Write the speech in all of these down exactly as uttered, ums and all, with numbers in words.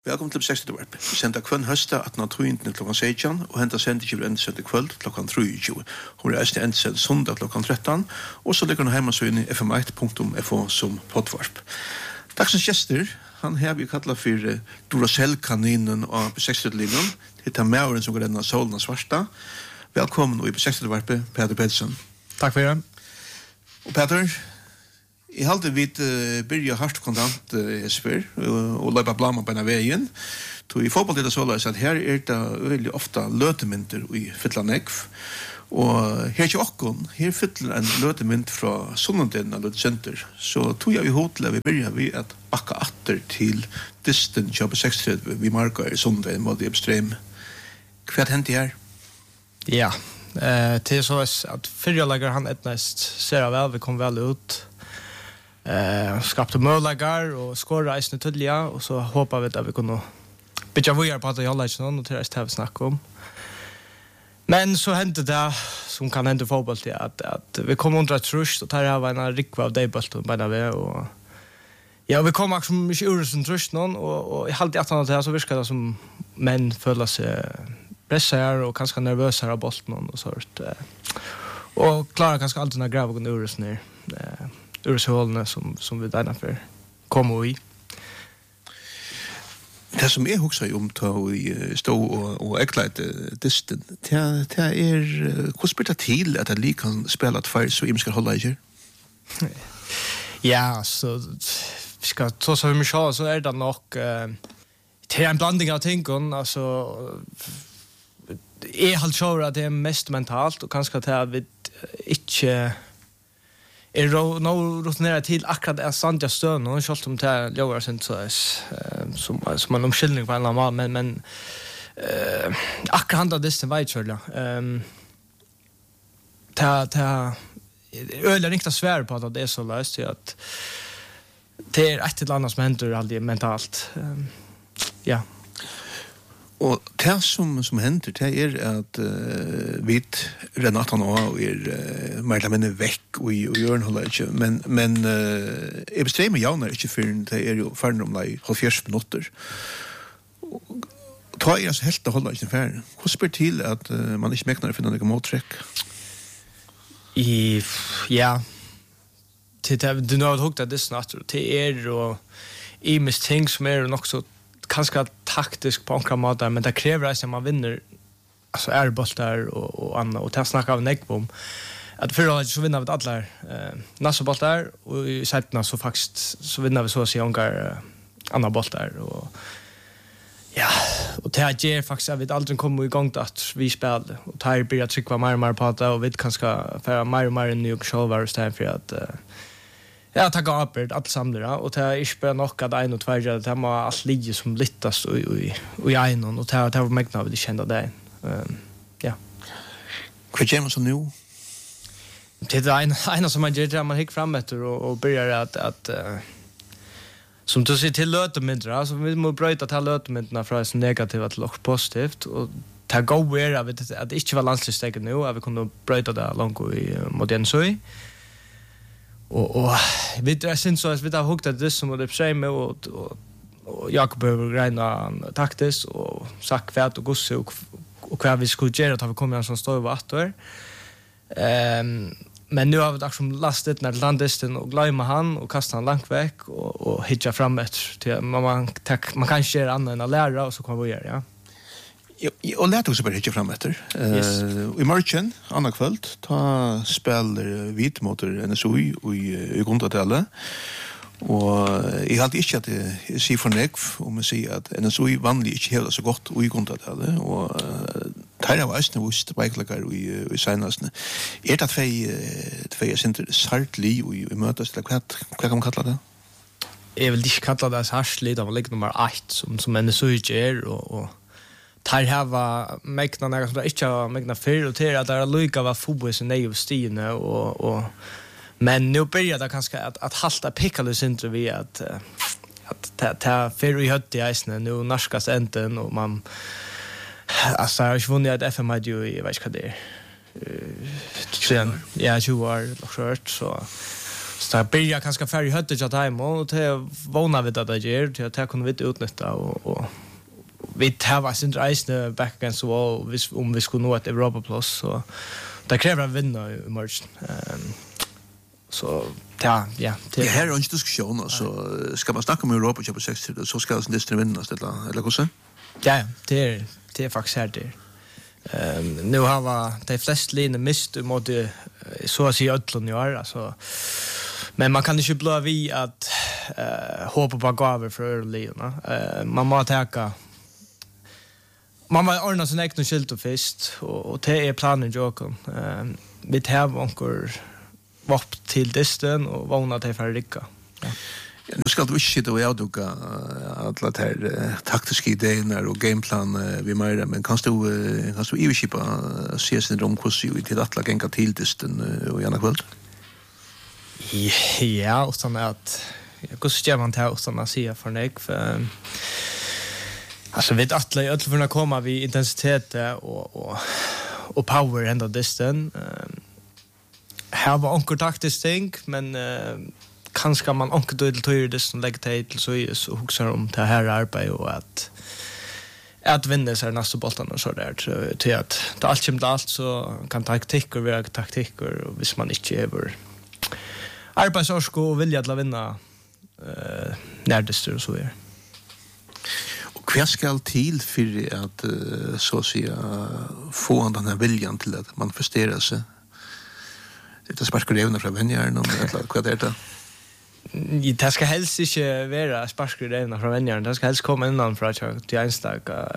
Velkommen til sextio varp. Vi sender kvann høsta at nå trynet klokken seksten, og hentet sender ikke enda sendt kveld klokken treogtjúgu. Hun er æst enda sendt sondag klokken tretton, og så ligger hun hjemme så inn i f m one punktum f o som poddvarp. Dagsens gjester, han har vi kallet for Duracell-kaninen og på sextio-linjen. Det er mauren som går denne solen og svarta. Velkommen i på sextio varp, Peter Pedersen. Takk for det. Og Peter, jeg halte vidt uh, byrja hardt kontant uh, Esper og, og løypa blama på denne veien. Så i fotball er det så løs at her er det veldig ofte løtemynter i Fytlanegv. Og her til okkon, her fytler en løtemynt fra Sunnanden av Løtesenter. Så tog jeg i hotel vi byrja vi at bakka atter til Disten tjugo seks vi marker i Sunnanden mot i Ebstrem. Hva er det her? Ja, eh, til så at fyrjalager han etnest ser vel, vi kom vel ut. Eh, skapte målagar og skåra eisne tydliga, og så håper vi at vi kunne bytja vujar på at jeg holder ikke noen, og til reist har vi snakket om. Men så hendte det, som kan hende fotboll til, at, at vi kom under et trusht, og der var en rikva av deibølt og beina ved, og ja, vi kom akkurat som ikke ur som trusht noen, og, og i halvt i attan til, så virker det som menn føler seg pressar og kanskje nervøsere av bolten og sånt. Og klarer kanskje alltid når grav og gå ur sånn her, urshållene som, som vi der for kommer i. Det som jeg husker om til å stå og, og eklete Disten, det, det er, hvordan spør det til at jeg like kan spille et feil så jeg skal holde ikke? Ja, så vi skal ta så mye så, så er det nok uh, det er en blanding av tingene, altså jeg har tror at det er mest mentalt, og kanskje at jeg vet ikke er ro no rutinera til akkurat er sandja støn og skalt om til lovar sent så er som som en omskilning på en eller annen men men eh akkurat handla Disten veit sjølv. Ehm ta ta øyla riktig svær på at det er så løst at det er et eller annet som hender aldri mentalt. Um, ja. Og det som, som hender, det er at uh, vi renner han også og er uh, mer eller mindre vekk og, og gjør den holder ikke. Men, men uh, jeg bestremer jauner ikke før det er jo ferdig om det halvfjerds minutter. Og ta er altså helt å holde ikke ferdig. Hva spør til at uh, man ikke mekner å finne noen måttrekk? I, ja, til det, du nå har hukket at det snart, det er og i mis ting som er nok så kanskje taktisk på enkla måter, men det krever at man vinner altså æreboltar og, og annet, og til å snakke av negg om at før så vinner vi alle eh, nasseboltar, og i settene så faktisk så vinner vi så å si ungar eh, andre boltar, og ja, og det er gjør faktisk at vi aldri kommer i gang til at vi spiller, og det er blir trykva mer og mer på det, og vi kan skal fære mer og mer inn i sjølver i stedet for at eh, ja, takk av arbeid, alle samlere, og det er ikke bare nok at en og tverre, det er med alt ligge som littast og i en, og det er megnet av det kjente det. Um, ja. Hva gjør man så nå? Det er det ene, ene som man gjør, det er man hikker frem etter, og, og begynner at, at uh, som du sier, til løtemyndere, altså vi må brøyte til løtemynderne fra det negativt til noe positivt, og det er god er at det ikke var landslagsteget nå, at vi kunne brøyte det langt i mot Jensøy. Og, og vi jeg synes så at vi har hukket det som det er med og, og, og Jakob har regnet taktisk og sagt kvært og gosse og, og hva vi skulle gjøre at vi kom igjen som står over atter um, men nu har vi akkurat lastet ned til landisten og glemmer han og kastet han langt vekk og, og hittet frem etter til man, man, man kan ikke gjøre annet enn å lære og så kan vi gjøre, ja. Ja, og lærte også bare ikke frem etter. Yes. Uh, I morgen, annen kveld, ta spiller hvit mot N S O i, i, i Grundatellet. Og jeg hadde ikke at jeg sier for negv om jeg sier at N S O i vanlig ikke hever så godt i Grundatellet. Og uh, der er veisene vist beikleggere i, i senestene. Er det tvei, tvei jeg synes sartlig i, i møtes? Hva, hva kan man kalla det? Jeg vil ikke kalla det sartlig, det var like nummer ett som, som N S O i gjør, og, og tar hava megna några som inte har megna för och till att det är lika var fotboll som nej och stine och och men nu börjar det kanske att att halta pickles inte vi att att ta ta för i hött i isen nu narskas enten och man alltså jag vunnit att F M I du jag vet inte det sen ja ju var short så Så det börjar ganska färg hötter till time och det vana vid att det ger till att det kunde vi utnyttja och, och vi tar sin rejsne back against the wall om vi skulle nå ett Europa plus så det kräver en vinna i morgon. Um, så ja, ja. Det här är en diskussion så ska man snacka om Europa på sex så ska det nästan vinnas eller eller hur så? Ja, det är det är faktiskt här det. Ehm nu har va de flesta linjer mist mot så att säga öllon i år alltså men man kan inte blåa vi att eh hoppa på gaver för linjerna. Eh man måste ta man måste ordna sin egen skilt och fest och och det är planen Jokom. Ehm vi tar onkel vapp till distan och vana till för rycka. Ja. Ja, nu ska du inte sitta och avduka alla de här uh, taktiska idéerna och gameplan uh, vi mer, men kan du, uh, kan du iverskipa uh, se sin romkursi till alla gänga till distan uh, och gärna kväll? Ja, utan att jag går så man tar utan att säga för mig för um, alltså vet alla i öllförna komma vid intensitet och, och, och power ända distan um, här var onkel taktiskt ting men uh, kanske man onkel då till det som lägger till så är så huxar om det här arbete och att att vinna så nästa bollen och så där till att det allt kommer allt så kan taktik och vara taktik och hvis man inte över arbetsorsko och vilja att vinna eh närmast och så är. Och vad ska till för att så att säga få den här viljan till att manifestera sig? Det är sparkar även från vänjaren och vad är det? Det ska helst inte vara sparskar även från vänjaren. Det ska helst komma innan för att till enstaka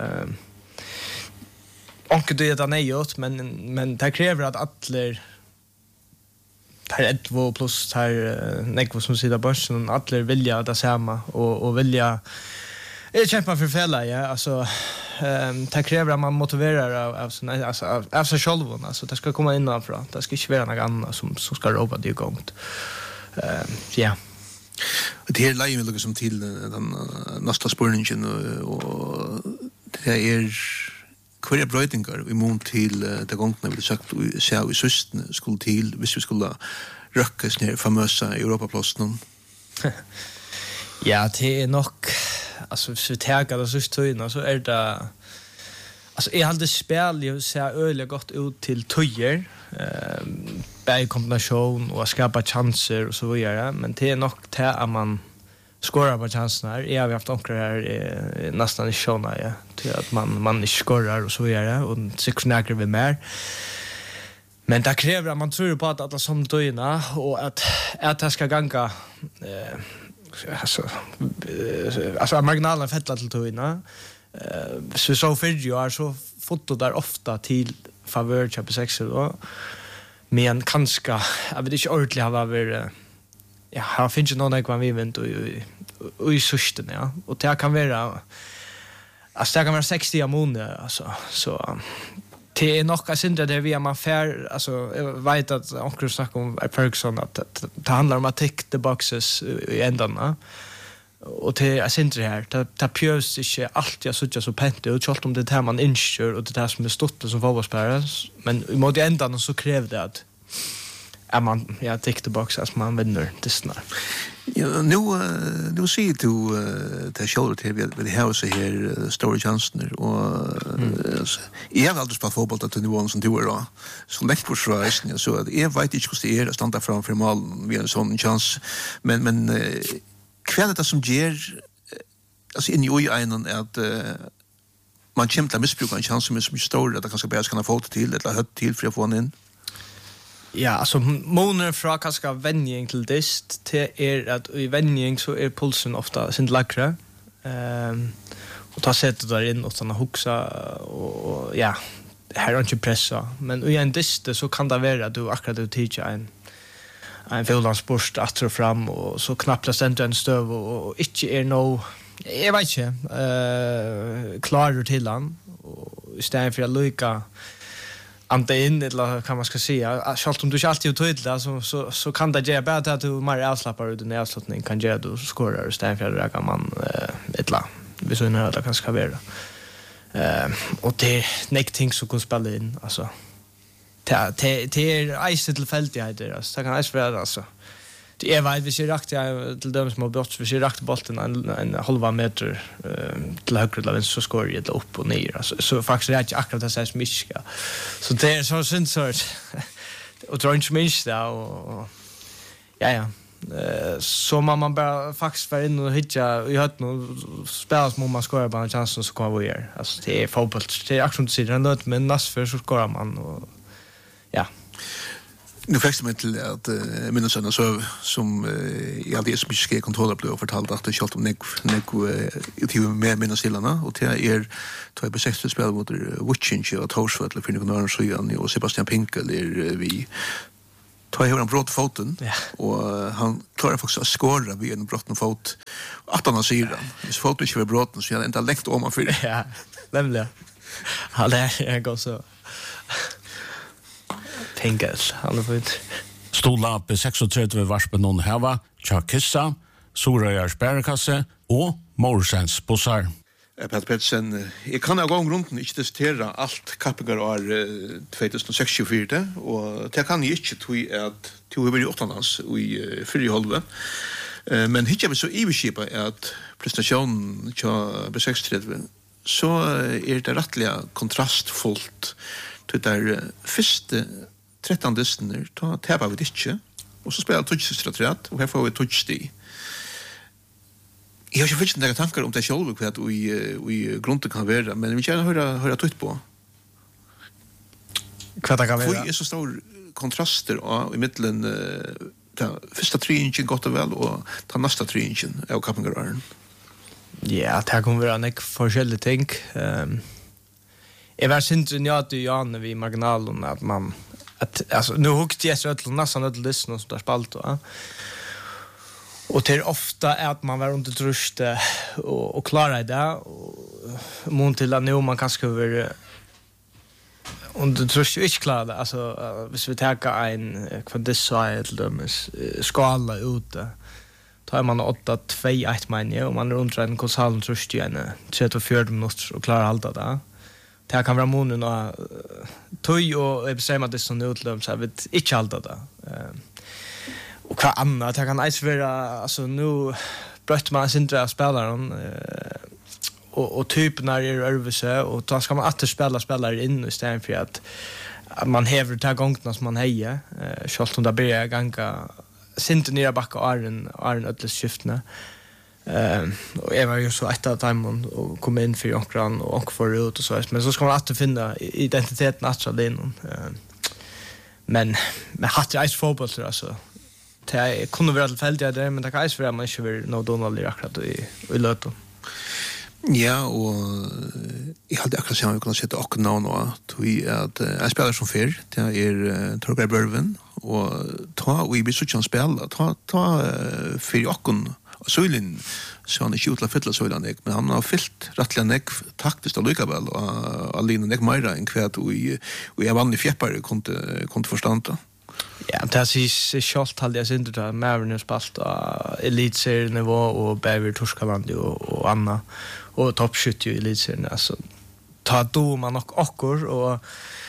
och det är det nejot men men det kräver att alla tar ett två plus tar nekvo som sitter på börsen alla vilja det samma och och vilja är kämpa för fälla ja alltså ehm det kräver att man motiverar av av såna alltså av, av sig själv alltså det ska komma innanför det ska inte vara något annat som som ska roba det igång. Ehm ja. Det här lägen vill som till den nästa spårningen och det är kvar brötingar i mån till det gångna vi sagt se i systen skulle till hvis vi skulle röckas ner famösa Europaplåsen. Ja, det är nog alltså så tägar det så stöna så är det alltså är hade spel ju ser öliga gott ut till tojer ehm bäj kombination och skapa chanser och så vidare men det är nog det att man skorar på chanserna här. Jag har haft onkel här eh, nästan i sjona ja till att man man inte skorar och så vidare och sex näker vi mer. Men det kräver att man tror på att alla som döna och att att det ska ganga eh alltså eh, alltså marginalen fettla till döna. Eh så så för ju är så foto där ofta till favör köpa sex då. Men kanske jag vet inte ordentligt har varit ja, har finns ju någon ekvan vi vänt och och i susten ja och det kan vara alltså det kan vara sextio månader alltså så det är nog att synda det via man fair alltså jag vet att onkel snackar om Ferguson att det handlar om att tick the boxes i ändarna och det är synda det här det det pjörs inte allt jag såg så pent ut så om det här man inskör och det där som är stort som fotbollsspelare men i mot ändarna så krävde det att är man ja tick the boxes man vinner det snart. Ja, nu nu ser du det shoulder till vi det här så här Story Johnson och jag har aldrig spelat fotboll att du var som du var så länge på Schweiz så att jag vet inte hur det är att stanna framför mål vi har en sån chans men men kväll det som ger alltså in i ögonen att man kämpar missbruk en chans som är så stor att det kanske bara kan få till eller hött till för att få in. Ja, alltså månader från kanske vänjning till dist till är att i vänjning så är pulsen ofta sin lackra. Ehm och ta sättet där in och såna huxa och ja, här är inte pressa, men i en dist så kan det vara att du akkurat du teacher en en fulldagsburst att dra fram och så knappla ständ en stöv och inte är no jag vet inte eh klarar till han och istället för att lucka anta in eller kan man ska säga självt om du inte alltid är tydlig så, så, så kan det ge bara att du mer avslappar ut den avslappningen kan ge du skorar istället för att kan man eh, ett la vi så när det kanske ska vara eh, och det är någonting som kan spela in alltså det, det, det är ice tillfälligheter alltså det kan ice vara alltså Det är vad vi ser rakt jag till döms mot brott vi ser rakt bollen en, en halva meter uh, till höger eller vänster så skor det upp och ner alltså så faktiskt är det akkurat det sägs mycket. Så det är så synd så och tror inte minst där och ja ja. Eh så man man bara faktiskt var in och hitta i hött nu spelas mot man skorar bara chansen så kommer vi är. Alltså det är fotboll det är aktion till den nöt men näst för så skorar man och ja. Nu fick jag till att uh, minnas en så som uh, jag vet som ska kontrollera blev fortalt att det skall om nek nek uh, med minnas tillarna och det är tar på sex spel mot Witchinge och Torsvall för några år sedan och Sebastian Pinkel är vi tar jag en brott foten ja. och han klarar faktiskt att skåra vid en brotten fot att han ser den. Så foten inte var brotten så jag inte läckt om man för det. Ja. Nämligen. Ja, det är går så. Pinkel, han har fått. Stola på trettiosex varspen någon hava, Chakissa, Sorayars bärkasse och Morsens bussar. Pat Petsen, jag kan ha gång runt inte diskutera allt kappingar år tjugohundrasextiofyra och det kan jag inte tog att tog över åttonans i fyra halva. Men hit jag vill så iverskipa att prestationen tja B sextiotre så är det rättliga kontrastfullt till där första tretton dyster ta tävlar vi inte och så spelar touchstratrat och här får vi touchsti. Jag har ju faktiskt några tankar om det själva vad vi vi grunden kan vara men vi kan höra höra tryck på. Vad det kan vara. Det är så stor kontraster och i mitten ta första tre inchen gott och väl och ta nästa tre inchen av kappingararen. Ja, det kommer vara en forskjellig ting. Ehm Jag var synd ja till Jan vid marginalen att man att alltså nu hukte jag så att nästan att lyssna så där spalt då. Och det är ofta att man var under trust och och klara det och mot till att nu man kanske över under trust ju inte klara det alltså hvis vi tar en kvadratmeter till dem skala ute tar man åtta två ett menar och man runt en konsal trust ju en trettiofyra minuter och klara allt det. Det kan vara månen och tøy och jag säger att det är sån utlöm så jag vet inte allt det. Och vad annat, det kan ens vara, alltså nu bröt man sin dra spelaren och, och typ när det är överse och då ska man alltid spela spelare in istället för att, att man häver det här gångerna som man hejer. Självt om det börjar ganga sint nere backa Arjen, Arjen ödles skiftene. Uh, och jag var ju så ett av timon och kom in för jonkran och och för ut och så men så ska man alltid finna identiteten att så den uh, men med hatt jag fotboll så alltså det kunde vara tillfälligt där men det kan ju vara man inte vill nå Donald akkurat i i löto. Ja, och jag hade akkurat som vi kunde sätta och nå nå till att jag spelar som för det är Torgar Berven och ta vi blir så chans spela ta ta för jocken Söylin så han är ju utla fylla Söylin men han har fyllt rättliga neck taktiskt och likaväl och Alina neck Myra en kvärt och i och jag vann i fjäppar kunde kunde förstå. Ja, det är självt hade jag synd att Mariners spalt elitserienivå och Bever Torskaland och, och Anna och toppskytt ju elitserien alltså ta då man och akor och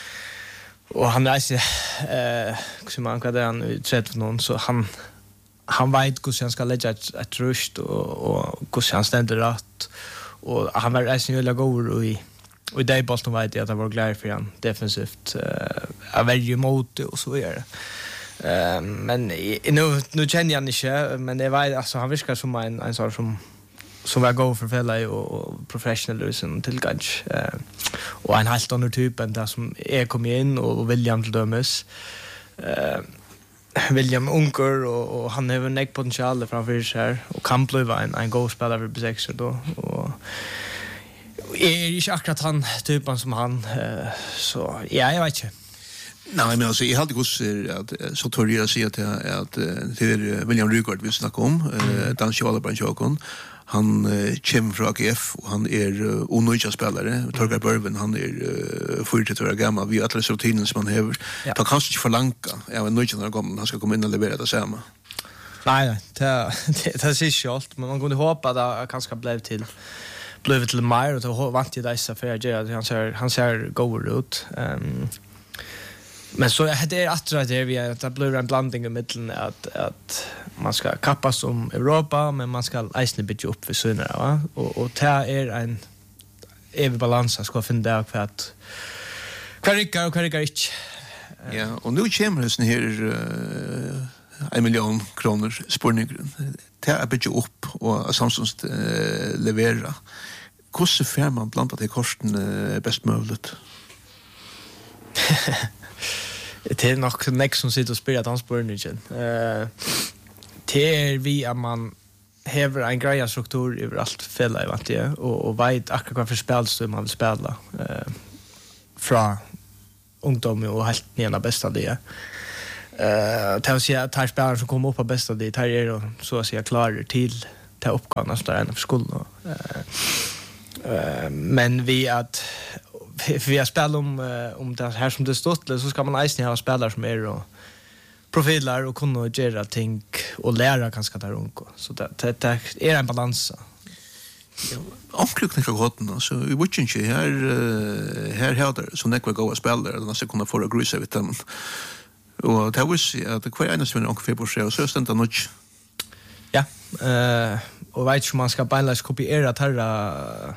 och han är eh som man kan han utsett någon så han han vet hur han ska lägga ett, ett rust och och hur han ständer rätt och han var resten ju lägga och i och det Boston vet jag att det var glad för han defensivt är väldigt emot och så är det. Uh, men nu nu känner jag inte men det var alltså han viskar som en en sån som som var go för fälla och professional som tillgång eh och en helt annan typ än där som är kom in och William till dömes eh William Unker och, och han har en neck potential framför sig här och kan bli en en go spelare för B sex då och är inte akkurat han typen som han eh, så ja jag vet inte. Nej, men alltså, jag hade gått att så tror jag säga att att det är William Rygard vi snackar om, eh dansk Alabama han kommer från A G F och han är onöjda spelare. Torgar Berven han är fyrtio år gammal. Vi alla så tiden som han har. Ja. Då kanske inte förlanka. Jag vet inte när han han ska komma in och leverera det samma. Nej, nej, det det det ser ju allt, men man kunde hoppa att kanske blev till blev till mer och då vant ju dessa för att han ser han ser go ut. Ehm Men så det är att det vi att det blir en blandning i mitten att att man ska kappas om Europa men man ska isna bit upp för söner va och och det är en evig balans att ska finna där för att kvarikar och kvarikar inte. Ja, och nu kommer det här uh, en miljon kronor spårningen. Det är bit upp och Samsung uh, leverera. Hur får man blanda till kosten uh, bäst möjligt? Det är nog näck som sitter och spelar transportningen. Eh det är vi att man har en greja struktur över allt fälla vart det och och vet akkurat vad för spelsystem man vill spela eh från ungdom och helt ner på bästa det. Eh tar sig att spelare som kommer upp på bästa det tar är så att säga klar till ta uppgåvan så där för skolan. Eh men vi att vi har spelat om om det här som det stått så ska man ägna ha spelare som är och profiler och kunna göra ting och lära kanske där unko så det det, det är en balans. Ja, omkring kan gå då så vi vet inte här här här så när vi går och spelar då så kunna få en grus av dem. Och det var så att det kvar en som onkel på så så ständ det nog. Ja, eh och vet ju man ska bara kopiera det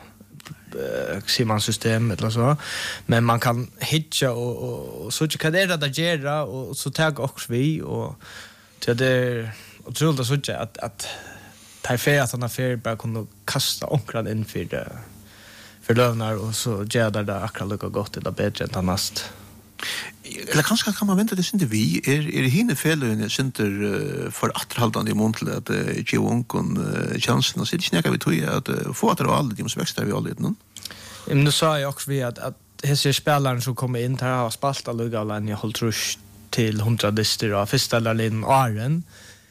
Simon system eller så men man kan hitcha och och så kan det där göra och så tar också vi och till det och tror det så att att ta för att han affär bara kunna kasta onkran in för det för lövnar och så gör det där akkurat lika gott eller bättre än annast. Eller kanske kan man vänta det inte vi är är hinne felön center för attrahaldande i mån till att ge onkon chansen och så det snäcker vi tror att få att det alla de som växer vi alla någon. Men nu sa jag också vi att att hese spelaren som kommer in här har spalt alla galan jag håll trus till hundra dister och första lalen Aren.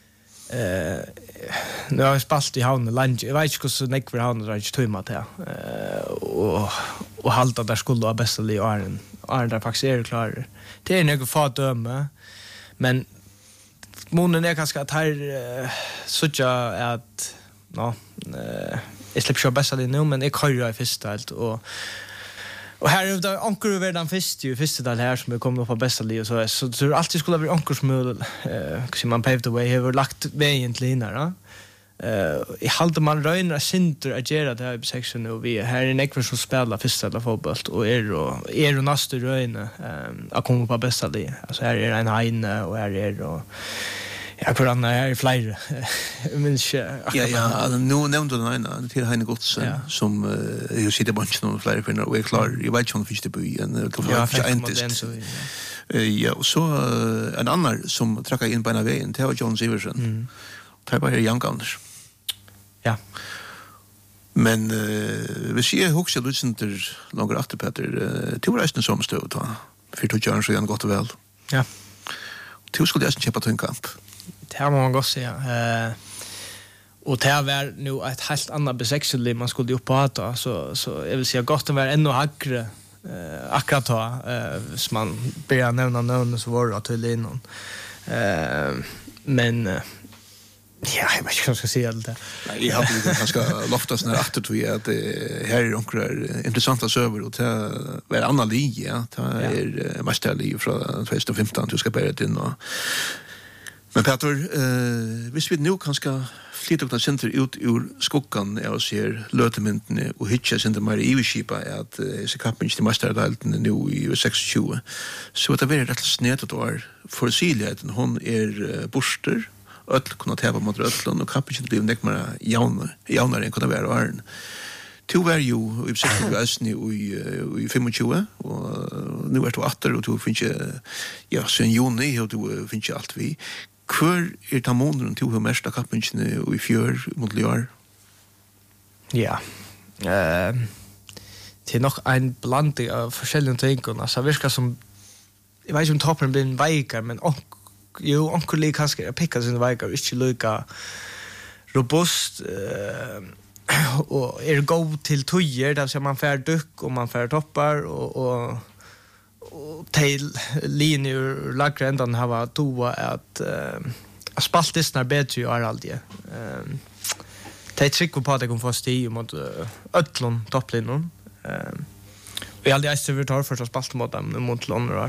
Eh nu har jag spalt i havn land. Jag vet inte hur så näck för havn där inte tumma till. Eh och och halta där skulle ha bästa li Aren. Aren där faktiskt är klar. Det är något för döme. Men månen är kanske att här såja att ja eh jag släpper köra bästa li nu men jag kör i första helt och och här är det ankor över den första ju första del här som kommer upp på bästa li och så så så alltid skulle vara ankor som eh så man paved the way har lagt vägen till innan då. Eh i halde man rönar center agera där i section och vi här i Nekvar som spelar första eller fotboll och är och är och nästa röna eh att komma på bästa li. Alltså här är en hine och här är och ja, för han är fler. Men ja, ja, nu nämnde du en till Heine Godsen som ju sitter bunch någon fler kvinnor och är klar. Jag vet inte om det finns det på en ja, ja, och så en annan som trackar in på en vägen till John Siversen. Mm. Det var Young Gunners. Ja. Men uh, vi ser också lyssnar långt efter Peter till resten som stod då. För då gör så igen gott och väl. Ja. Till skulle jag köpa en kamp. Det här må man godt säga. Eh, och det här var nu ett helt annat besexel man skulle upp på att så så jag vill säga gott att vara ännu hackre eh akkurat då eh som man börjar nämna namn så var det till innan. Eh men eh, ja, jag vet inte vad jag ska säga det. Nej, jag har blivit ganska loftas när att du är att här är några intressanta server och det är annan linje, ja. Det är mästerlig från tjugo femton du ska börja in och men Peter, eh visst vi nu kanske flytta upp center ut ur skuggan och ser lötementen och hitcha center mer i viskipa att så kappen till mästerdalten nu i tjugosextio. Så det är rätt snett att vara för silheten hon är borster öll kunna tävla mot öllon och kappen inte bli näck mer jaunare jaunare än kunna vara Arn. Två var ju i sextio ösni i i tjugofem och nu är det åter och du finns ja sen juni och du finns allt vi Hur är det månaden till hur mesta kappen i fjör mot Liar? Ja. Eh det är nog en blandning av olika ting. Alltså det ska som jag vet inte om toppen blir en vägar men och jo onkel lik kanske picka sin vägar inte lika robust eh och är go till tojer där så man får duck och man får toppar och och och till linjer lagre ändan har toa att uh, spaltisnar bättre ju är alltid. Ehm det är trick på att det kommer få sti mot öllon topplinjen. Ehm vi aldrig är över tar första spalt mot dem mot London.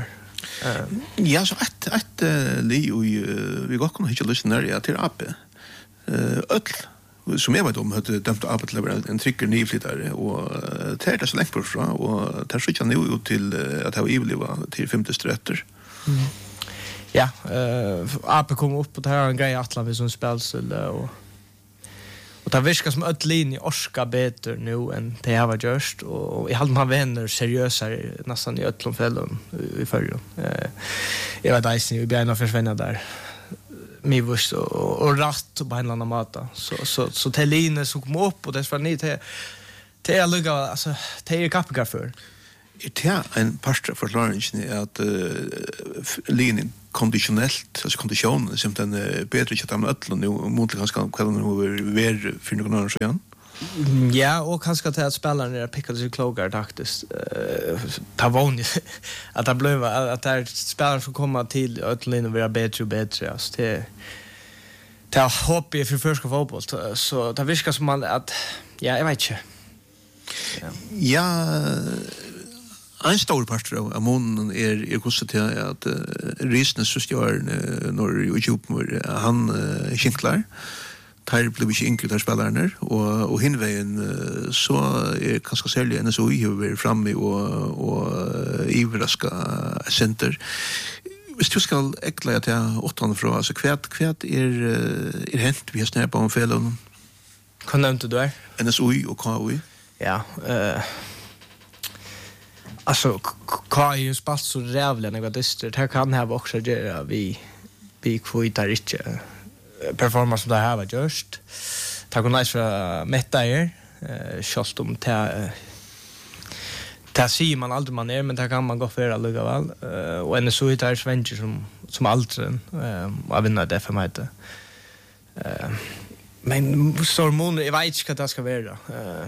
Uh, ja, så ett ett uh, li och uh, vi går kunna hitta lyssna där till A P. Eh öll som jag vet om hade dömt A P till en trycker nyflyttare och det är det så länge på så och det skickar nu ut till uh, att ha överleva till femte strätter. Mm. Ja, eh A P kom upp och det här en grej att vi som spelas och och det viskar som öll linje orska bättre nu än det har varit just och jag hade man vänner seriösare nästan i öllom fällon i förr. Eh jag var där vi började försvinna där. Mig vust och, och rätt på en annan mata. Så så så till linje som kom upp och det var ni till till jag lugga alltså till kapgar för. Det är en pastor för Lawrence är att uh, linjen konditionellt alltså konditionen som den uh, bättre att de öll nu mot ganska kvällen nu är för någon annan så igen. Ja, och kanske att spelaren är pickade sig klogar taktiskt. Eh ta vanligt att det blev att det spelare som kommer till öllin och vara bättre och bättre alltså det det har hopp i för första fotboll så det viskar som man att ja, jag vet inte. Ja, ja en stor pastor av månen är är kostat till att uh, Risnes systrar när YouTube han uh, skinklar tar blir inte enkelt att spela där och och hinvägen uh, så är kanske sälja en så i över framme och och ivraska center. Hvis du skal ekla at jeg åttan fra, altså kvært, kvært er, er hent vi har snæpet om felen? Hva nevnte du er? N S U I og K U I. Ja, uh, altså K U I er spalt så rævlig enn jeg var dystert. Her kan jeg også gjøre vi, vi kvitar ikke performance som det her var gjørst. Takk og nice fra Metteier, uh, kjølt om til det säger man aldrig man är men det kan man gå för alla väl uh, och en så hittar Svencher som som aldrig uh, och vinner det för mig det. Uh, men så mån jag vet inte vad det ska vara. Uh,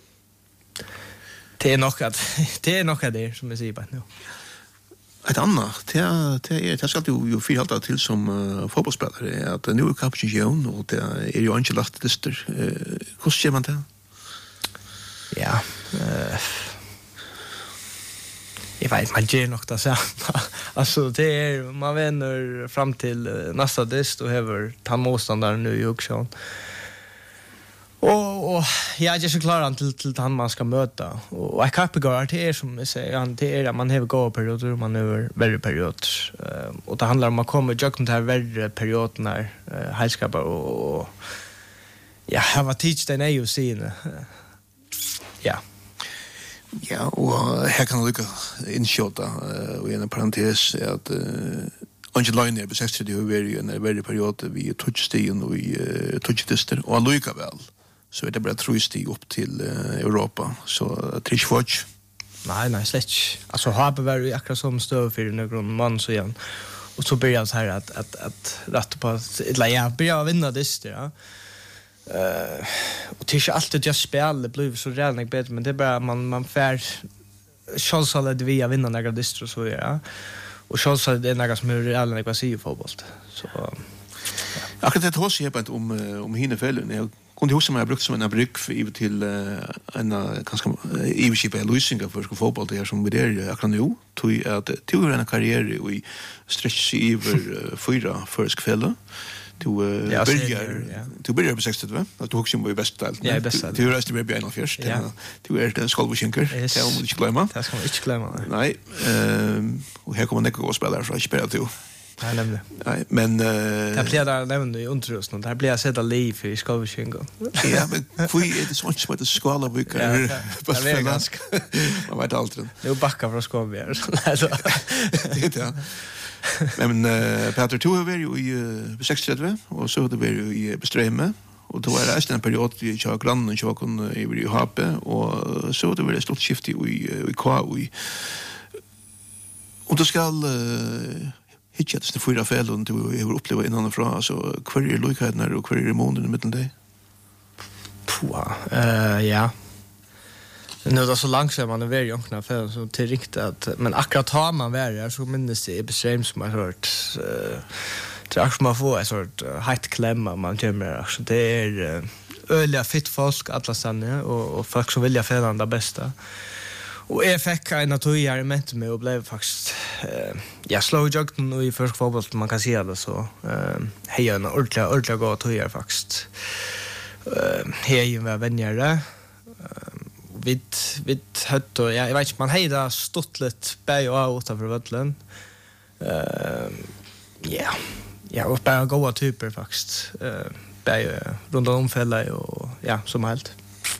det är nog att det är nog det som jag säger bara nu. Ett annat det det är det ska du ju för allt till som uh, fotbollsspelare att nu är kapten och det är ju inte lagt det där. Hur ser man det? Ja, uh, jag vet man ger nog det så. Alltså det är man vänner fram till uh, nästa dist och över ta motståndaren nu i också. Och och jag är så klar till till han man ska möta. Och jag kan gå det är som jag säger han det är man har gå perioder man över väldigt period. Uh, och det handlar om att komma jag kan ta väldigt period när uh, helskapar och, och ja, jag var teach den är ju sin. Uh, ja. Ja, og her kan du lykke innskjøta uh, og en parentes er at uh, Angel Line er på seksti har vært i en veldig periode vi touchstien og i uh, touchdister og lykke vel så er det bare trøsti opp til uh, Europa så uh, trish watch. Nej, nej, slett ikke. Altså, Habe var jo akkurat som støv for noen mann så igjen og så börjar det här att, att, att rette på eller ja, börjar vinna dister, ja. Uh, och det är inte alltid just spel det blir så redan bättre men det är bara man man fär chansen att vi vinna några distro så ja och chansen det är några som är redan vad säger fotboll så ja. Akkurat det hos jag på om om hinne fällen jag kunde huska mig jag brukt som en bruk för över till en ganska evigskip i lösningar för fotboll det är som vi där akkurat nu tog att tog en karriär i stretch över fyra förskfälla. Du uh, ja, börjar ja. Du börjar på sextio va? Att du också var i bästa delen. Ja, bästa. Du röstar med Björn först. Ja. Du är den skolbeskinker. Det ska man inte glömma. Det ska man inte glömma. Nej, ehm och här kommer Nico och spelar för att spela till. Nej, nämligen. Nej, men eh det blir där nämligen i utrustning. Där blir jag sätta liv i skolbeskinker. Ja, men vi är det sånt som att skala vi kan. Det är ganska. Man vet alltid. Nu backar från Skånberg. Det ja. Men uh, Peter Tue var ju i uh, sextio och så det var ju i Bestreme och då var det resten en period vi kör grannen och jag kunde i vi H P och så det var det stort skift i i K U I och då ska uh, hitcha det fyra fel och du har upplevt innan från så kvar är lojaliteten och kvar är månaden i mitten där. Puh. Eh ja. Nu då så långt så man är väldigt ungna för så till riktigt att men akkurat har man väl så minns det är bestämt som har hört eh det är man får en sort height klemma man kommer så det är öliga fit folk alla sanna och och folk som vill jag för det bästa och jag fick en att jag med mig och blev faktiskt uh, jag slår ju också nu i första fotboll man kan se det så eh heja en ordentligt ordentligt gå till er faktiskt. Eh heja med vänner. Vi vi hade ja, jag vet inte man hejda stått lite bä och utanför vallen. Eh ja. Ja, och bara goda typer faktiskt. Eh bä runt om fälla och ja, som helt.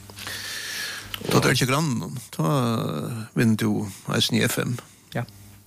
Då där är ju grann. Då vinner du i F M. Ja.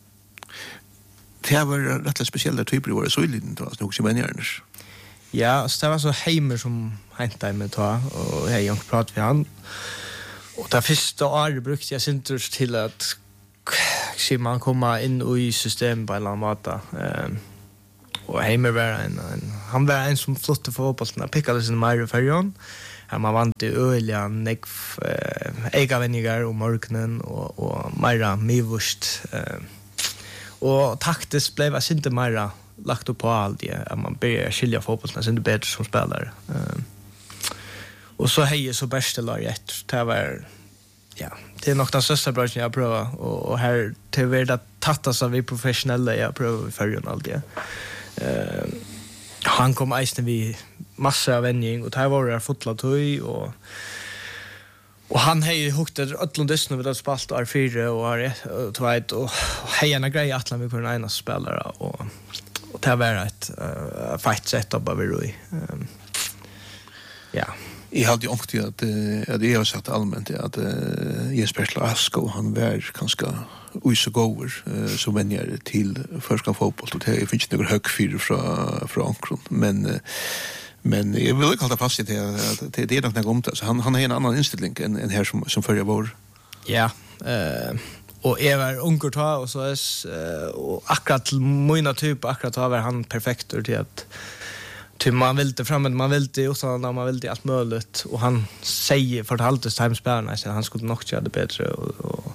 Det var rätt speciella typer var det så liten då så också vänner. Ja, så det var så heimer som hämtade mig ta och jag gick prat med han. Och det första året brukte jag syntes till att se man komma in i systemet på en eller annan måte. Ehm och heimer var en, en han var en som flotte för fotbollen pickade sin mer färjan. Här man vant i öliga neck ega vänner och morgonen och och mera mivust eh och taktiskt blev jag inte mera lagt upp på allt det att man börjar skilja fotbollen sen det bättre som spelare. Eh och så hejer så bästa lag ett det var ja det är nog den största branschen jag prövar och, och här till värda tatta så vi professionella jag prövar för ju allt det. Eh han kom eisen vi massa av vänning och det här var det fotla toy och och han hej hukte Atlantis nu vid spalt R fyra och R två och hejarna grejer att vi kunde ena spelare och och det var ett uh, fight setup av vi um, ja Jag hade ju också att att det har sagt allmänt att Jesper Lasko han var ganska oj så goer så vänjer till första fotboll och det finns inte några hög fyra från från Ankron men men jag vill kalla fast det att det är nog något så han han har en annan inställning än en här som som förra vår. Ja, eh och är var ungert ha och så är och akkurat mina typ akkurat har han perfekt till att till man vill inte framåt man vill inte och så när man vill det allt möjligt och han säger för allt det timespelarna så han skulle nog göra det bättre och och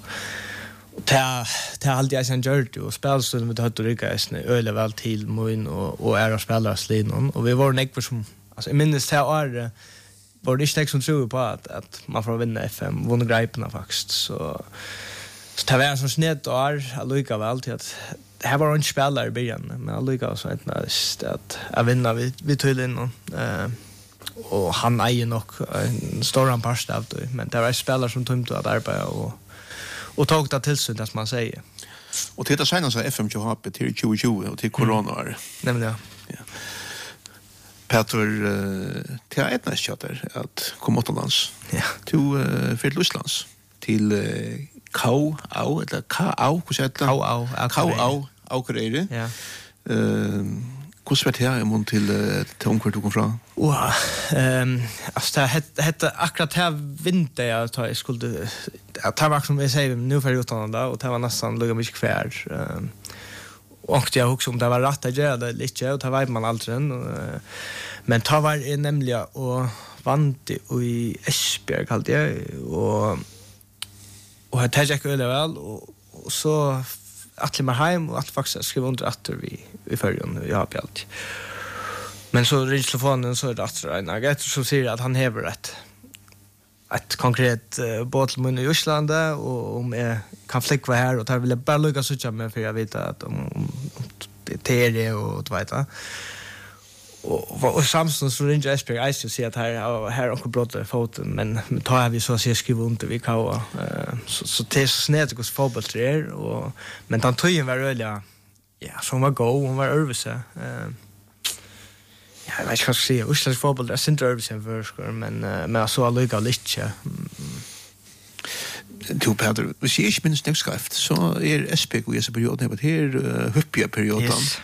ta ta allt jag sen gjort och spelstunden med hött och rycka är öle väl till mun och och är spelare slinon och vi var näck som alltså i minst här är var det inte som tror på att att man får vinna F M vinna grejerna faktiskt så så det var så snett och är lika väl till att det här var en spelare i början men lika så att att jag vinner vi vi tog in eh och han äger nog en stor part av det men det var spelare som tog att arbeta och och tog det till sig som man säger. Och det är sen så F M H P till tjugo tjugo och till corona är. Nämligen ja. Peter till ett nästa chatter att komma utomlands. Ja. Till för Rysslands till K A eller K A hur säger det? K A K A Ukraina. Ja. Ehm hur svårt här är man till till omkring du kom från? Och ehm alltså det hette akkurat här vinter jag tar jag skulle att ta vart som vi säger nu för utan då och det var nästan lugga mycket kvar. Ehm och jag också om det var rätt att göra det lite och ta vet man aldrig men ta var är nämligen och vant i Esbjerg kallt jag och och jag tänkte jag väl väl och, och så att lämna hem och att faktiskt skriva under att vi vi följer vi har allt. Men så ringer telefonen så är det att en agent som säger att han häver rätt. Ett konkret uh, båtlmun i Ryssland och om jag kan fläcka här och tar vill bara lucka så med för jag vet att om, om, om det är det och du vet va. Och och Samson så ringer Esbjerg Ice och säger att här här har brottat foten men tar vi så att jag skriver under vi kan uh, så så det är så snett att gå fotboll till och men han tog ju var öliga ja som var go hon var överse eh ja jag vet inte vad ska säga Uslands fotboll är inte överse för men uh, men så lugga lite Du Peter, vi ser inte minst nästa skrift så är S P K i så period det var här huppiga perioden. Yes.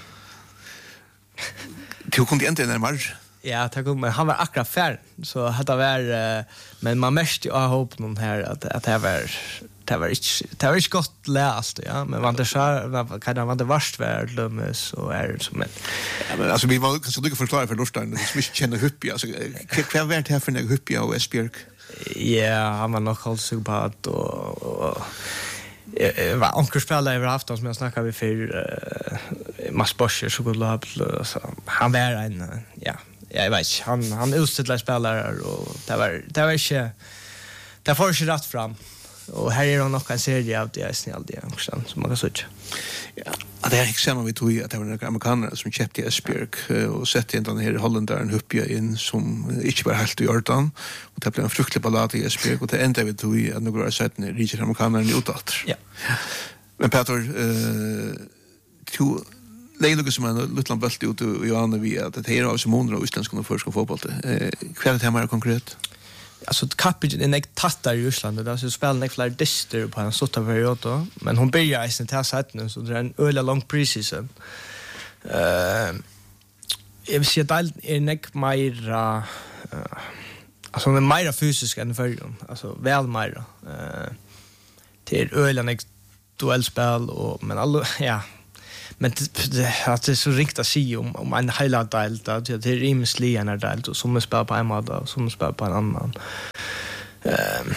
Du kunde inte närmare. Ja, tack men han var akkurat färd så hade var uh, men man mest ju hopp någon här att att det var det var inte det var inte gott läst ja men man det så kan det vara det värst värd lömmes och är som ett ja men alltså vi var kanske du kan förklara för Lorstein det som inte känner huppiga alltså kvar vart här för en huppiga och Esbjerg. Ja, han var nog hållt sig på att och, och eh var onkelspelare över afton som jag snackade vi för eh Max Boscher så god lopp så han var en ja jag vet han han utställde spelare och det var det var inte det får inte rätt fram Och här är det nog en serie av det är alltid också som man kan söka. Ja, det är exakt vi tog att det var några amerikaner som köpte Esbjerg och sätter in den här holländaren Huppia in som inte var helt i Jordan och det blev en fruktlig ballad i Esbjerg och det enda vi tog att några sätten är riktigt amerikaner i utåt. Ja. Men Peter, eh to lägger som en liten bult ut och Johanna vi att det här är som hundra utländska och förska fotboll. Eh kvar det här mer konkret. Alltså Kapic är inte tattar i Ryssland där så spelar näck fler dister på en sorts period då men hon börjar i sin tävling så det är en öle lång preseason. Eh jag vill säga att det är näck mer eh alltså en mer fysisk än förr alltså väl mer eh till öle näck duellspel och men alla ja men det att det är så riktigt att se om om en hela del där det är rimligt en del och som spelar på en måte och som spelar på en annan. Ehm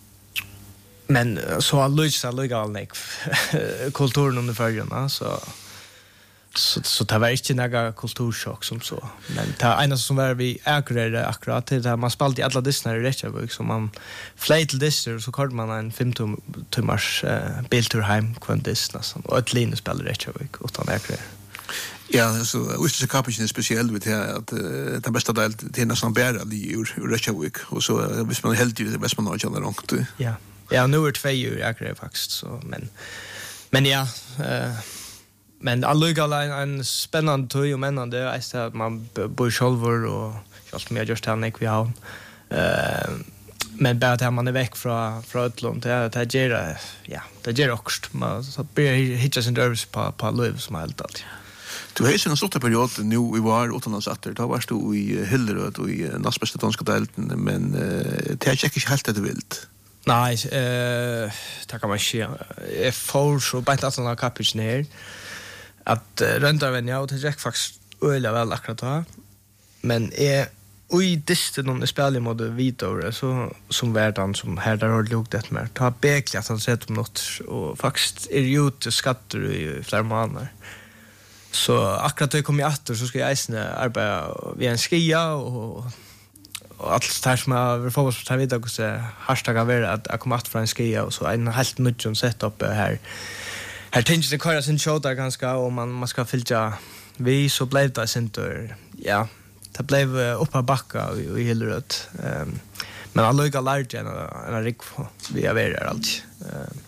men så har Luisa legal kulturen under förrarna så så så det var inte några kulturchock som så men det ena som var vi ägrade akkurat det där man spelade i alla Disney i Reykjavik så man flöt till Disney så kallade man en fem timmars uh, biltur hem kvar Disney och ett linje spelade i Reykjavik utan ägrade. Ja, så just så kapitlet är speciellt vid det att uh, den bästa del det är nästan bära i ur Reykjavik och så uh, visst man helt ju det bästa man har känner långt. Ja. Ja, nu är det två år ägrade faktiskt så men men ja uh, men alluga en, en spännande tog och männande är att man bor själver och just mer just här vi har. Eh men bara att man är väck från från Ötlund det det ger ja det ger också man så blir hitcha sin nervös på på liv som helt allt. Du har ju en sorts period nu vi var utomlands att det var stod i Hilleröd och i nästbästa danska delen men det är inte helt det vilt. Nej, eh tack kan man se. Är för så bara att några kapitch ner. Att uh, rönta vem jag och det gick faktiskt öliga väl akkurat då. Men är oj diste någon spelar mot Vitor så som värdan som här där har lukt det med. Ta bekligt att han sett om något och faktiskt är ju ute skatter i flera månader. Så akkurat då kom jag åter så ska jag isna arbeta vid en skia och och allt det här som jag vill få oss att ta vidare och så hashtag av att jag kom åter från en skia och så en helt nödjon setup här. Här tänker det köra sin show där ganska och man man ska fylla vi så blev det center ja det blev uppa backa i Hilleröd ehm men alla lika large än en rik vi är där allt ehm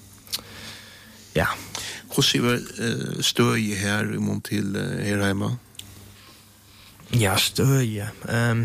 ja hur ser vi stöj här i mont till här hemma ja stöj ehm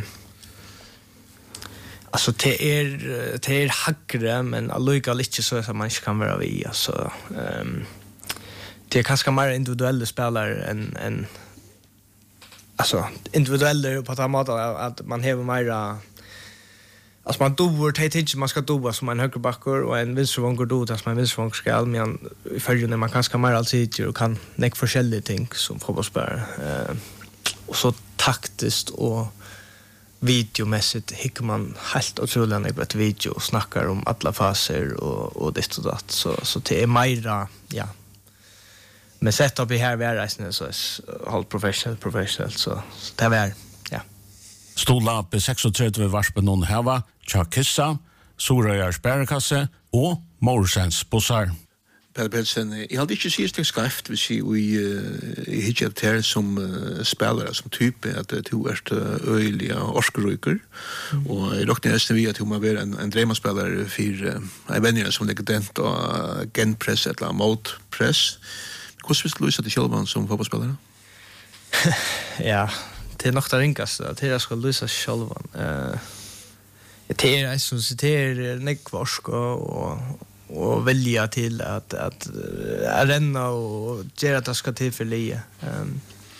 alltså det är det är hackre men alla lika lite så att man inte kan vara vi alltså ehm det är kanske mer individuella spelare än än alltså individuella på att man att man har mer alltså man dover till tid man ska dova som en högerbacker och en vänstervångare då att man vänstervångare ska men i följande när man kanske mer alltid och kan näck forskjellige ting som fotbollsspelare eh och så taktiskt och videomässigt hickar man helt otroligt när ett video och snackar om alla faser och och det och det så så det är mer ja men sett upp i här vi är resten så är halv professional professional så det är ja Stola på trettiosex varspen någon hava Chakissa Sorayars Bärkasse och Morsens Bossar. Per Belsen, jag hade inte sett det skrift vi ser i hitchat här som spelare som typ att det är öliga orskeryker och jag räknar nästan vi att hon var en en drömspelare för en vänner som lägger dent och genpress eller motpress. Hur skulle du säga till själva som fotbollsspelare? Ja, det är nog det ringaste att jag ska lösa själva. Eh det är så det är nekvarsk och och välja till att att uh, renna och göra att det ska till för lie. Um,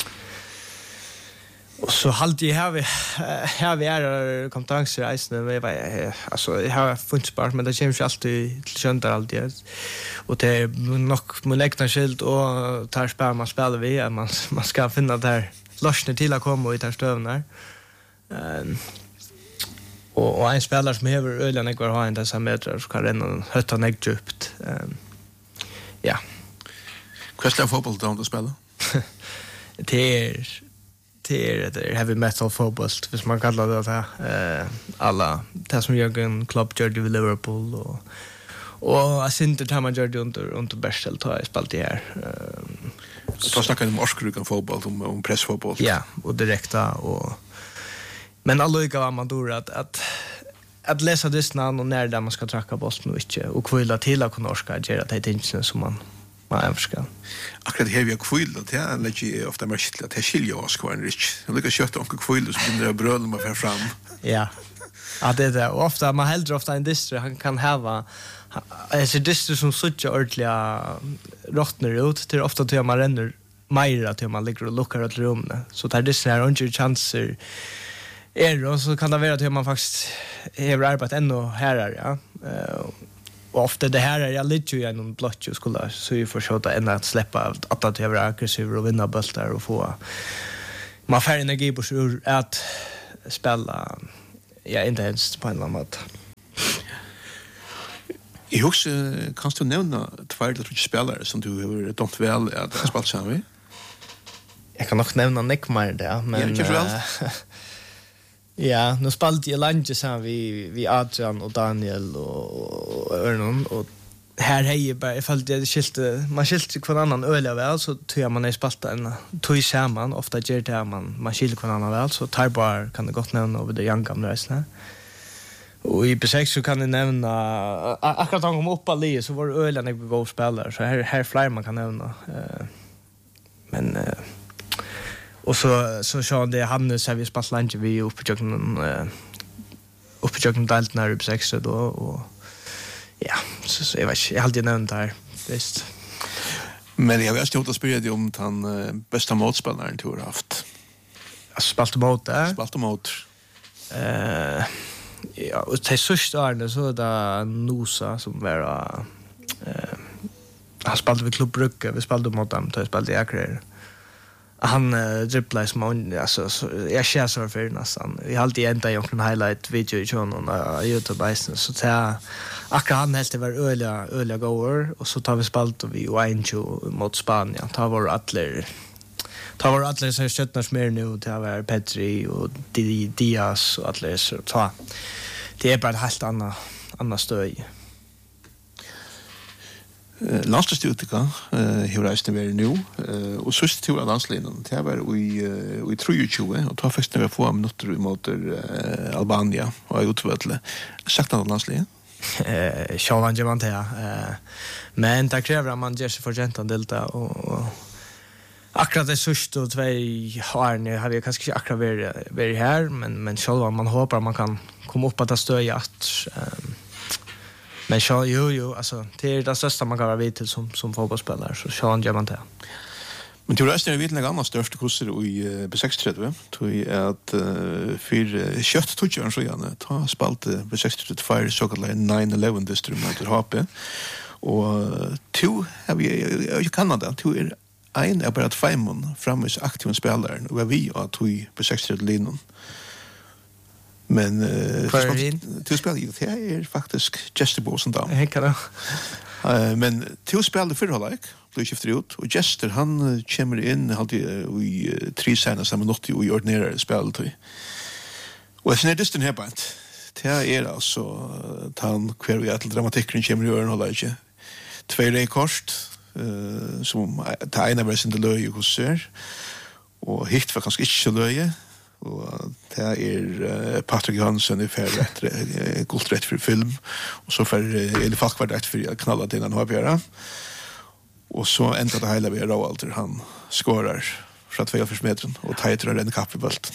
och så halt jag här vi här vi är kontakter i Island med alltså jag har funnit spart men det känns ju alltid till sönder alltid. Och det är nog man lägger skilt och tar spel man spelar vi man man ska finna där lossna till att komma i där stövnar. Um, Och, och en spelare som hever öliga nekvar har en dessa metrar så kan renna hötta nek djupt. Um, ja. Hva slags fotboll du har spela? det är det är det är heavy metal fotboll, hvis man kallar det det. Uh, alla, det som Jürgen Klopp gör i Liverpool och Och jag synte tar man gör det under under Bersel tar jag spalt det här. Ehm så snackar om Oskarukan fotboll om om pressfotboll. Ja, och direkta och men allika var man då att att att läsa det namn och när där man ska tracka boss nu inte och kvilla till att kunna orska göra det tingen som man man önskar. Akkurat här vi kvilla till att lägga ofta mer skilja till skilja oss kvar rich. Jag lyckas köra onkel kvilla så blir det bröd man får fram. Ja. Ja, det är det. Och ofta man hellre ofta en distri han kan ha alltså distri som sucha ordliga rottner ut till ofta till man renner mer till man ligger och luckar åt rummet. Så där distri har inte chanser är och så kan det vara att man faktiskt har arbetat ännu här ja. Uh, och ofta det här är jag lite ju en blott ju skulle så vi får skjuta ända att släppa att att vara aggressiv och vinna bollar och få man får energi på så att spela ja inte ens på en annan måte. I hus kan du nämna två eller tre spelare som du har dömt väl att ha spelat sammen med? Jag kan nog nämna Nick mer där men ja, ja, nu spalt jag lunch så vi vi Adrian och Daniel och Örnon och här hej bara ifall det skilte man skilte kvar annan öliga väl så tror man är spalta en tog samman ofta gör det man man skilte kvar annan väl så tar bara kan det gott nämna över det young gamla resten. Och i B sex så kan det nämna akkurat han kom upp alla så var öliga när vi går spelare så här här flyr man kan nämna men och så så så det Hannes har vi spelat lunch vi uppe på joggen eh uppe på joggen dalt när det sex då och ja så så jag vet jag hade nämnt där visst men jag vet inte att spela det om han bästa motspelaren du har haft jag spelade mot där spelade mot eh ja och det sista är så där Nosa som var eh han spelade vid Klubb Brugge vi spelade mot dem då spelade jag kvar han uh, dribblar som man alltså så, jag känner så för nästan vi har alltid ända gjort en highlight video i channeln på YouTube så ta akkurat han helt var öliga öliga goer och så tar vi spalt och vi och Encho mot Spanien tar var atler tar var atler så stöttnar mer nu till var Petri och Diaz och atler så ta det är bara ett helt annat annat stöj. Uh, Landslagsstutika uh, har reist ned nu uh, og sørste tur av landslinjen det var i, uh, i tjuetre og ta først når vi får minutter mot uh, Albania og i utvødle sagt han av landslinjen? Eh, Sjåvan gjør man til uh, men det krever at man gjør seg for gentan delta og, og akkurat det sørste og tvei årene har vi kanskje ikke akkurat vært, vært her men, men sjåvan man håper man kan komme opp at det støy at um, men så jo jo alltså det är det största man kan vara vid till som som fotbollsspelare så så gör man det. Men du resten är vid en annan största kurser i B sextiotre tror jag att för kött tog jag så gärna ta spalt B sextiotre fire så kallade nine eleven distrikt H P och två har vi i Kanada två är en är bara att fem fram är aktiva spelare och vi har två B sextiotre linjen. Men uh, till spel ju det är faktiskt Jester Bosen då. Jag kan det. Eh men till spel det förra like blir skiftar ut och Jester han kommer in hade i tre scener som något i ordinära spel till. Och sen är det den här band. Det är alltså han kvar vi att dramatiken kommer göra något like. Två rekord eh som ta ena versen det löje hos ser. Och hitt var kanske inte så löje. Och det är uh, Patrick Hansen i för rätt uh, gult rätt för film och så för uh, Eli Falk var rätt för att knalla till den H P R. Och så ända det hela vi Roalter han skorar från två meter och tajtar den kapp i bulten.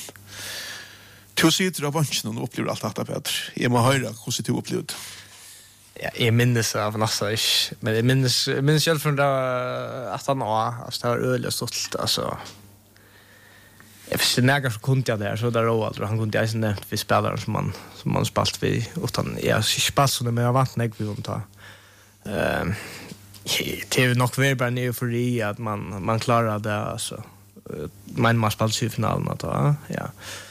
Två sidor av bunchen och upplever allt detta Peter. Jag må höra hur det upplevt. Ja, jag minns av nästa is men jag minns minns själv från där att han var alltså det var öliga stolt alltså jag visste nägar så kunde jag där så där Roald och han kunde jag sen nämnt vi spelare som man som man spalt vi utan jag spalt så men jag vant mig vi om ta. Ehm det är nog väl bara nu för det att man man klarar det alltså men man spalt i finalen att ja.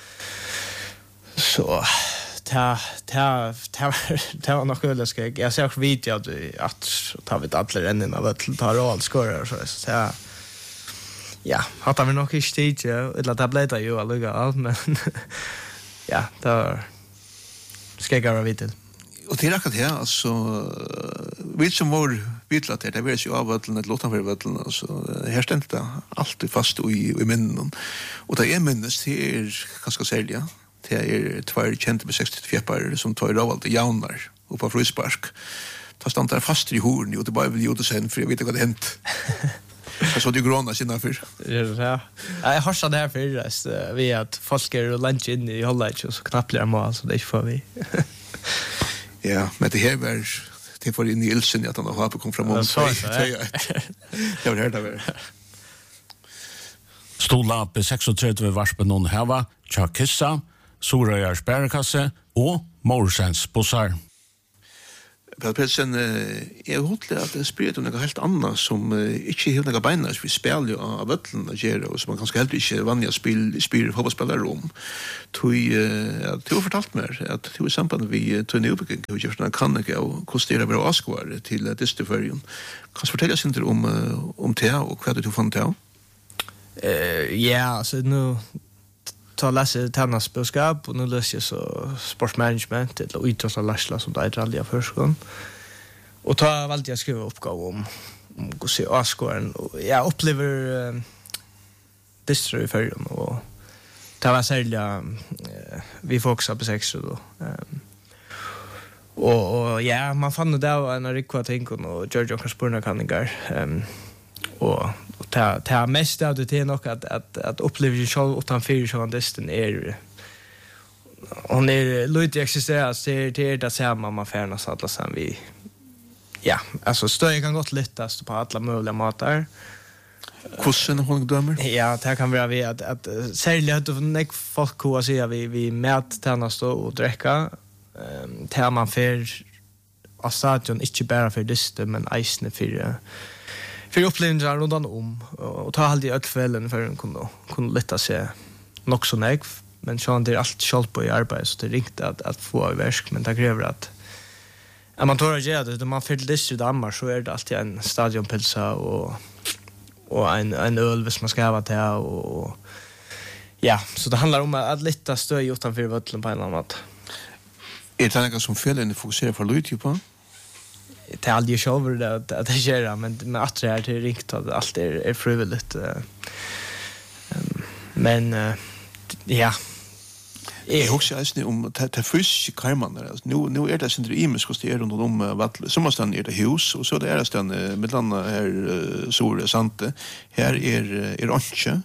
Så ta ta ta ta var nog väl ska jag ser också video att att ta vi alla rennen av att ta Roald skorar så så ja, hatt vi nog ikke tid, eller det ble det jo alluga alt, men ja, det var skal jeg gøre vidt til. Och det är akkurat här alltså vi som var vitlat her, det var jo av vødlen, et låtanfyr vødlen, så her stendte det alltid fast i, i minnen. Og det er minnes, det er ganske særlig, ja. Det er tvær kjente med seksti fjepar som tar råvalgte jaunar oppa Fryspark. Da stand der fast i horen, og det bare vil gjøre sen, for jeg vet ikke hva det hent. Jeg så det gråna sinna før. Ja, jeg har sånn her før, vi at folk er lunch inn i Holland, og så knappt blir det mål, så det er ikke for vi. Ja, men det her var det var inn i ilsen at han har på kom fram om tvei. Det var her det var. Stola på trettio varspen noen heva, Tja Kissa, Sorøyars bærekasse og Morsens bussar. Peter Pedersen, jeg håper at det spyrir om noe helt annet som ikke har noe beina, vi spiller jo av vøtlen å gjøre, og som man kanskje heller ikke vanlig spyrir fotballspillere om. Du har fortalt meg at du er samband vi tog en utbygging, og gjør sånn kan ikke, og hvordan det er å være avskåret til Disteførjen. Kan du fortelle oss litt om, om det, og hva du fann det? Uh, ja, altså nå ta läsa tennisbudskap och nu läser jag så sportsmanagement eller idrotts och lärsla som det är aldrig förskon. Och ta valde jag skriva uppgåva om om gå se Oscaren och jag upplever uh, distro i förrän och det var särskilt uh, vi får också på sex då. Um, och, och ja, man fann det där en rikva tänken och George och Spurna kanningar. Um, och ta ta mest av det är nog att att att uppleva ju själv utan för journalisten är hon är lite existerar så det är det samma man färna så alla sen vi ja alltså stöj kan gott lättast på alla möjliga matar. Kussen hon dömer? Ja, det kan vara vi att att särskilt att näck folk ko säga vi vi mät tärnas då och dricka ehm tar man för av stadion inte bara för dyste men isne för för upplevelser runt om och ta alltid öll kvällen för att kunna kunna lätta sig nog så näck men så det är allt skall på i arbete så det ringt att att få i verk men det kräver att om man tar det det man fyller det i dammar så är det alltid en stadionpilsa och och en en öl hvis man ska ha det och ja så det handlar om att lätta stöj utanför vötlen på en annan sätt. Är det något som fällen fokuserar för lite på? Det är aldrig själv det att det gör men med att det är till rikt att allt är är frivilligt men ja jag också är om det fysiska karman alltså nu nu är det syndrom imus kostar runt om vattnet som måste ner det hus och så det är stan mellan här Sore Sante här är är Ranche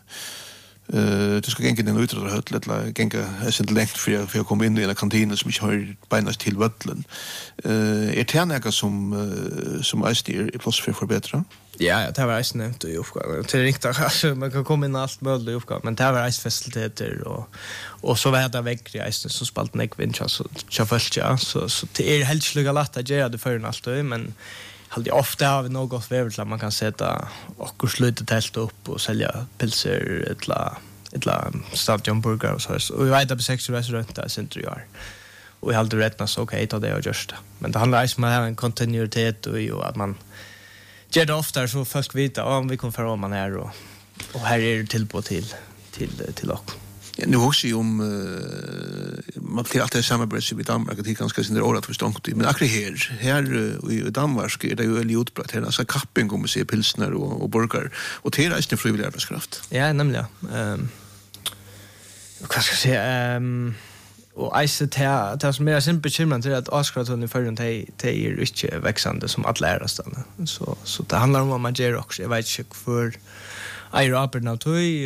eh du ska gänga den ut och höll eller gänga är inte längt för för att komma in i en kantin som inte har beinast till vattnet eh är det något som som är styr i plus för förbättra. Ja, det var eisen nevnt i oppgaven. Det er riktig, altså, man kan komme inn alt mulig i oppgaven, men det var eisfaciliteter, og, og så var det vekkert i eisen, så spalte jeg ikke vind, så jeg følte jeg, så, så det er helt slik å lette å gjøre det før enn alt, men ofte har vi noe godt vever til at man kan sette okkur slutet helt opp og selge pilser, etla, etla stadionburger og så, og vi vet at på seks restaurant der sinter vi har. Og vi har alltid rettnet så, ok, ta det og gjørst det. Men det handler eisen om å ha en kontinuitet og at man gör det ofta så folk vet om vi kommer från man här och och här är det till på till till till oss. Ja, nu också ju om uh, man till allt det samarbete med Danmark att det ganska sin året för stångt men akkurat här här i Danmark är det ju väldigt utbrett här så kapping kommer se pilsner och och burgare och det är inte frivillig arbetskraft. Ja, nämligen. Ehm um, vad ska jag säga ehm um, och ice det här det som är simpelt bekymrande är att Oscar i förrän te te är inte växande som att lära sig så så det handlar om vad man gör också jag vet inte för Aeroper now toy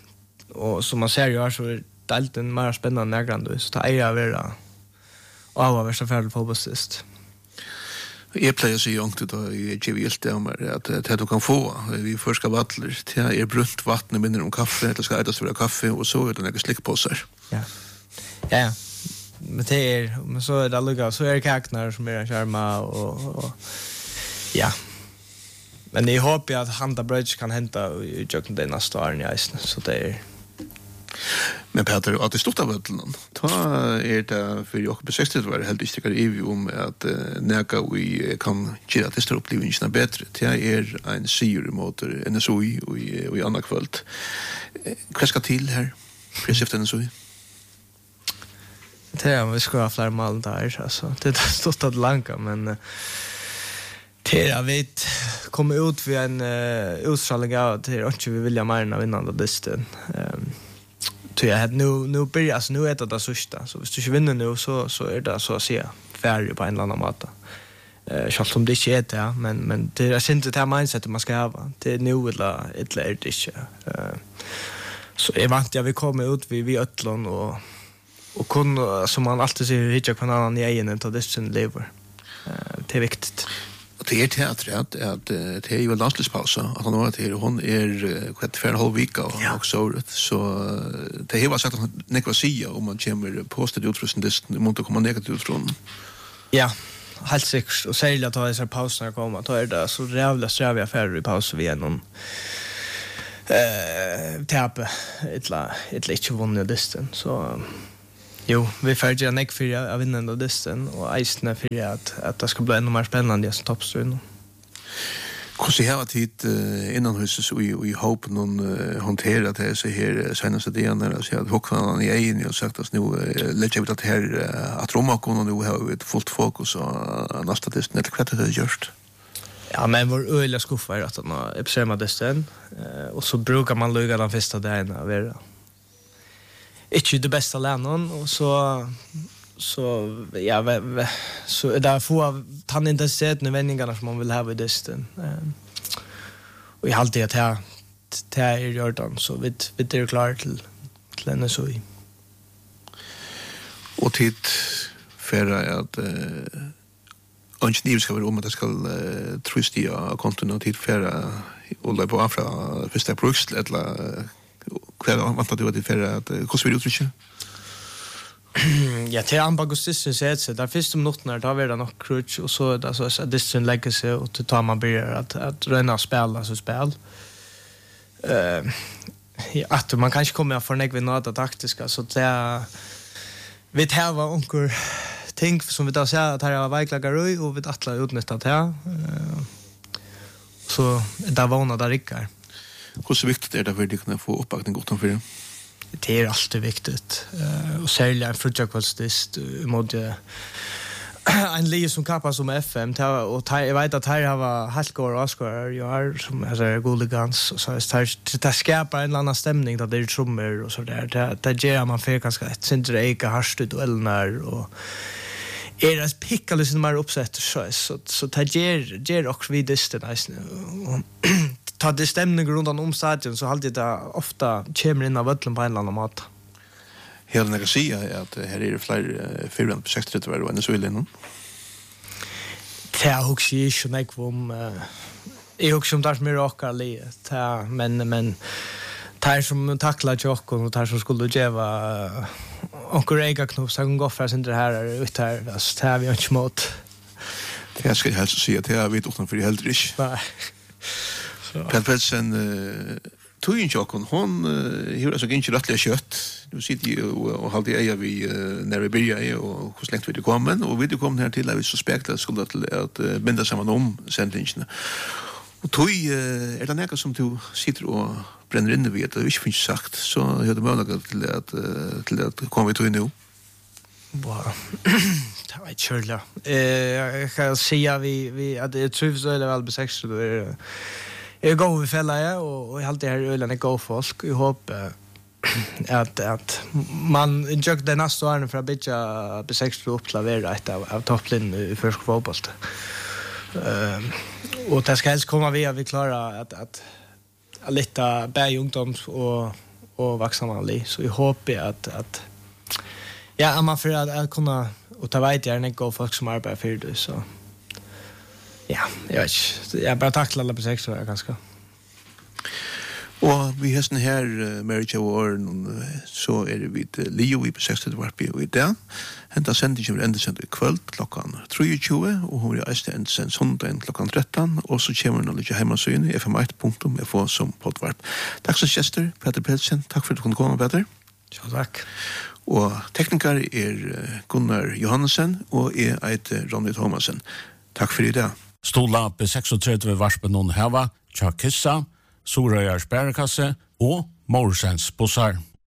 och som man ser ju så är det en mer spännande nägrande så det är jag vara av värsta färd på bassist. Jag plejer så långt då i G V L där men att det du kan få vi förska vattler det är brunt vatten mindre om kaffe det ska ätas för kaffe och så är det några slickpåsar. Ja. Ja, men det är, men så är det lugga, så är det kaknar som är en skärma och, och ja. Men jag hoppas att Handa Bridge kan hämta i Jöken den nästa år i isen, så det är... Men Peter, att det stort av vötlen, då är det för jag på sextio var det helt istikar i om att uh, näka vi kan göra att det står upplevningarna bättre. Det är en syremotor, N S O I och i, och i andra kvöld. Vad ska till här? Precis efter N S O I? Det är vi ska ha fler mål där alltså. Det är stort att langa men Tera vet kommer ut vid en uh, utstrålning av till att vi vill mer än vinnande distan. Ehm så jag hade nu nu börjar alltså nu är det det sista. Så hvis du inte vinner nu så så är det så att säga färre på en eller annan måte. Eh själv som det inte är det, men men det är inte det här mindset man ska ha. Det är nu eller eller är det inte. Eh så är vant jag vi kommer ut vi vi ötlon och och kun som man alltid säger hitta på en annan i egen utav det sin lever. Eh det är viktigt. Och det är teatret att det är ju en landslagspausa att han har till hon är kvart för en halv vecka och ja. Så så det har sagt att nekrosia om man kommer postet utrustning det måste komma negativt från. Ja, helt säkert och särskilt att ha dessa pauserna komma då är det så jävla sträviga affärer i paus vi någon eh tappe ettla ettla inte vunnit distan så jo, vi färdiga en ägg för att vinna den distan och eisne för att, att det ska bli ännu mer spännande som toppströjn. Hur ser jag tid uh, innan huset och i, i hopp någon uh, hanterat det så här senaste dagen när jag har hucknat i egen och sagt att nu uh, lägger vi det här uh, att Romakon och nu har vi ett fullt fokus och nästa distan eller kvart det gjort. Ja, men vår öliga skuffa är att han har episerat distan uh, och så brukar man lugga den första dagen av det. Inte det bästa länen och så så ja så där får han inte sett nödvändigheten som man vill ha vid distan. Och i allt det här det är Jordan så vi vi är klar till till en så i. Och tid för att och ni ska vara om att det ska trustia kontinuitet för och lägga på från första bruks eller kvar vant du att för att hur ska vi uttrycka? Ja, till ambagostisens sätt där finns de något när då är det nog crutch och så där så så distant legacy och till tar man börjar att att röna spela så spel. Eh ja, att man kanske kommer för nägg vid något taktiska så det vi tar var onkel ting som vi då säger att här är verkligen och vi attla utnyttjat här. Så där var där rickar. Hur så viktigt är det för dig att få uppbackning gott om för det? Det är alltid viktigt. Uh, och särskilt en frutjakvallstist uh, mot uh, en liv som kappar som F M. Ta, och ta, jag vet att här har helt går och avskårar jag har som alltså, Gulligans. Och så det, det skapar en annan stämning där det är trummor och så där. Det, det ger man för ganska ett syndre eka harst ut och elnar och är det picka lite mer uppsätt så så så det ger ger också vid distan ta det stämning runt om stadion så alltid det ofta kommer in av völlen på en eller annan mat. Hela jag säga att här är det fler fyra på sextio var det så vill någon. Det har också ju så mycket om är också som där med rockar ta men men tar som tacklar jockon och tar som skulle geva och rega knopp så kan gå för sin det här är ut här så tar vi inte mot. Det ska jag helst säga att jag vet också för det helt rätt. Nej. Per Petsen tog in jockon hon hur så inte rättliga kött. Du sitter ju och håller dig vi när vi börjar och hur länge vi det kommer och vi det kommer här till att vi suspektar skulle att binda samman om sändningen. Och tog är det något som du sitter och bränner inne vid det inte finns sagt så hade det möjlighet till att till att komma vi tog nu. Wow. Det var ett körla. Eh jag kan säga vi vi att det trivs eller väl på sex då är jag går vi fälla jag och jag alltid här ölen är go folk. Jag hoppas att att man jag det nästa år för att bitcha på sex då upplavera ett av, av topplinjen i första fotboll. Eh och det ska helst komma via vi klara att att lite bä ungdoms och och vuxna li så jag hoppas att att ja, man för att, att kunna och ta vet jag när gå folk som arbetar för det så ja, jag vet inte. Jag bara tacklar alla på sex år ganska. Och vi har sån här uh, Marriage Award så är det vid uh, Leo i på sextio vart vi där. Hända sändningen kommer ända sent i kväll klockan tretton och hon är ästen ända sen söndagen klockan tretton och så kommer hon lite hemma så in i f m ett punkt med få som poddvarp. Tack så Chester, Peter Petsen. Tack för att du kunde komma Peter. Ja, tack. Og tekniker er Gunnar Johansen og jeg heter Ronny Thomasen. Takk for i dag. Stola på trettio varspen noen heva, Tja Kissa, Sorøyars Bærekasse og Morsens Bossar.